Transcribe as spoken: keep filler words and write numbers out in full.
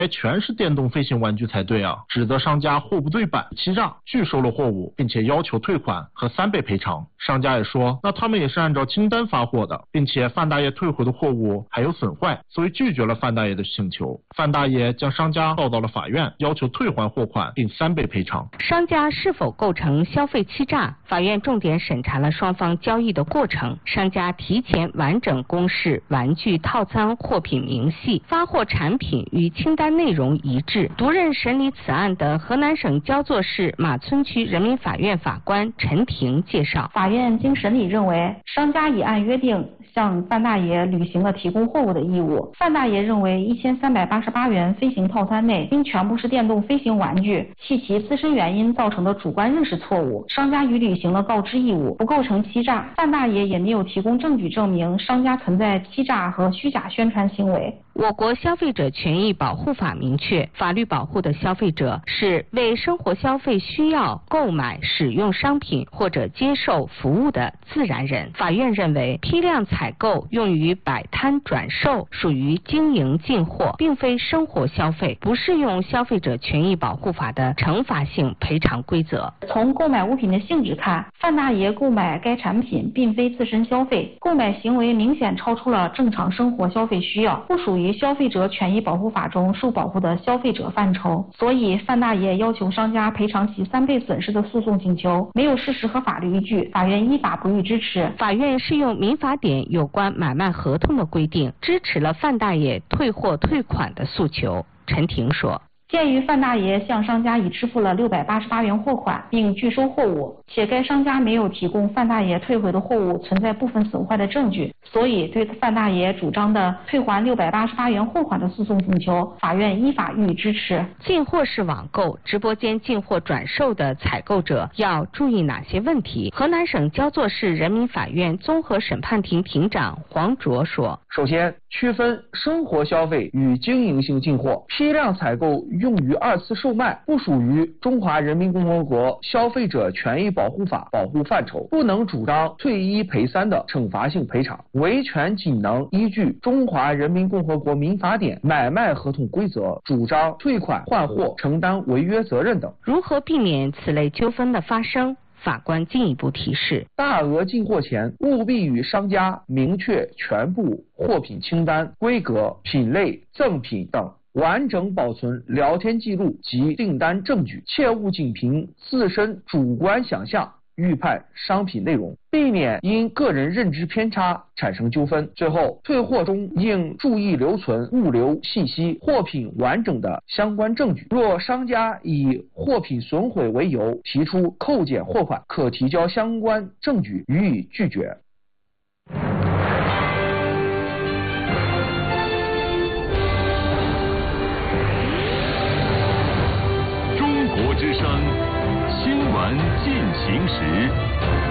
该全是电动飞行玩具才对啊，指责商家货不对版、欺诈、拒收了货物，并且要求退款和三倍赔偿。商家也说，那他们也是按照清单发货的，并且范大爷退回的货物还有损坏，所以拒绝了范大爷的请求。范大爷将商家告到了法院，要求退还货款并三倍赔偿。 商家是否构成消费欺诈？法院重点审查了双方交易的过程，商家提前完整公示玩具套餐货品明细，发货产品与清单内容一致。独任审理此案的河南省焦作市马村区人民法院法官陈婷介绍， 法院经审理认为，商家已按约定向范大爷履行了提供货物的义务。范大爷认为一千三百八十八元飞行套餐内应全部是电动飞行玩具，系其自身原因造成的主观认识错误，商家已履行了告知义务，不构成欺诈。范大爷也没有提供证据证明商家存在欺诈和虚假宣传行为。 我国消费者权益保护法明确，法律保护的消费者是为生活消费需要购买、使用商品或者接受服务的自然人。法院认为，批量采购用于摆摊转售属于经营进货，并非生活消费，不适用消费者权益保护法的惩罚性赔偿规则。 从购买物品的性质看，范大爷购买该产品并非自身消费，购买行为明显超出了正常生活消费需要，不属于消费者权益保护法中受保护的消费者范畴，所以范大爷要求商家赔偿其三倍损失的诉讼请求没有事实和法律依据，法院依法不予支持。 法院适用民法典有关买卖合同的规定，支持了范大爷退货退款的诉求。陈婷说， 鉴于范大爷向商家已支付了六百八十八元货款并拒收货物，且该商家没有提供范大爷退回的货物存在部分损坏的证据，所以对范大爷主张的退还六百八十八元货款的诉讼请求，法院依法予以支持。 进货式网购、直播间进货转售的采购者要注意哪些问题？河南省焦作市人民法院综合审判庭庭长黄卓说， 首先，区分生活消费与经营性进货，批量采购用于二次售卖，不属于中华人民共和国消费者权益保护法保护范畴，不能主张退一赔三的惩罚性赔偿，维权仅能依据中华人民共和国民法典买卖合同规则主张退款换货，承担违约责任等。 如何避免此类纠纷的发生？法官进一步提示， 大额进货前务必与商家明确全部货品清单、规格、品类、赠品等，完整保存聊天记录及订单证据，切勿仅凭自身主观想象预判商品内容，避免因个人认知偏差产生纠纷。最后，退货中应注意留存物流信息、货品完整的相关证据。若商家以货品损毁为由提出扣减货款，可提交相关证据予以拒绝。 中国之声新闻进行时。